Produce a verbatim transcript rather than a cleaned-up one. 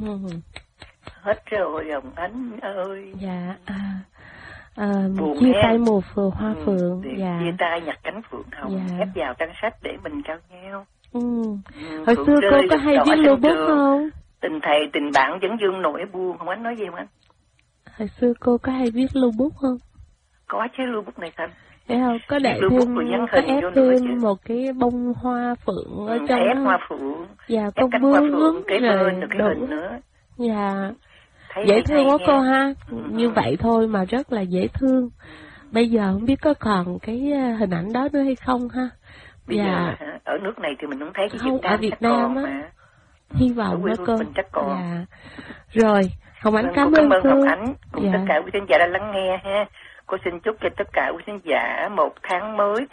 Hết rồi ông Ánh ơi. Dạ. À, à, chia em. tay mùa phường hoa ừ, phượng. Dạ. Chia tay nhặt cánh phượng hồng, dạ. Ép vào trang sách để mình trao nhau. Ừ. Ừ, hồi xưa cô có hay viết lưu bút không? Tình thầy tình bạn vẫn dương nỗi buồn. Không Ánh nói gì không anh? Hồi xưa cô có hay viết lưu bút không? Có chứ, lưu bút này thật. Thấy không? Có để thêm, có ép thêm một cái bông hoa phượng ở ừ, trong ép đó. Hoa phượng. Dạ, con bướm cái bên được cái hình nữa. Dạ. Thấy dễ thương quá cô ha. Ừ. Như vậy thôi mà rất là dễ thương. Bây giờ không biết có còn cái hình ảnh đó nữa hay không ha. Bây dạ. giờ ở nước này thì mình không thấy cái không, Việt Nam, ở Việt Nam á. Mà. Hy vọng đó cô. Chắc còn. Dạ. Rồi, Hồng Ánh cảm, cảm ơn cô. Hồng Ánh cùng dạ. tất cả quý khán giả đã lắng nghe ha. Cô xin chúc cho tất cả quý khán giả một tháng mới